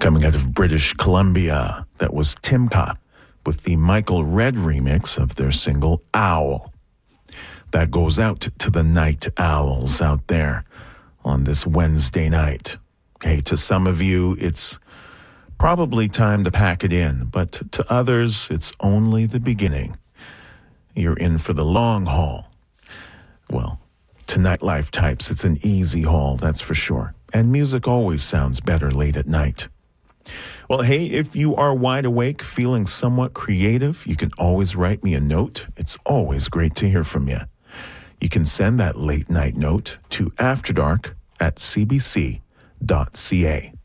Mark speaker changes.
Speaker 1: Coming out of British Columbia, that was Timka with the Michael Red remix of their single Owl. That goes out to the night owls out there on this Wednesday night. Hey, to some of you, it's probably time to pack it in, but to others, it's only the beginning. You're in for the long haul. Well, to nightlife types, it's an easy haul, that's for sure. And music always sounds better late at night. Well, hey, if you are wide awake, feeling somewhat creative, you can always write me a note. It's always great to hear from you. You can send that late night note to afterdark@cbc.ca.